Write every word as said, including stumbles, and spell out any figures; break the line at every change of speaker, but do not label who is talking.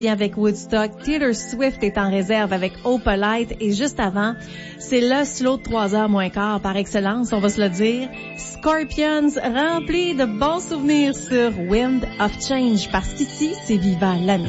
avec Woodstock. Taylor Swift est en réserve avec Opalite. Et juste avant, c'est le slow de trois heures moins quart par excellence, on va se le dire. Scorpions, rempli de bons souvenirs sur Wind of Change, parce qu'ici, c'est vivant la musique.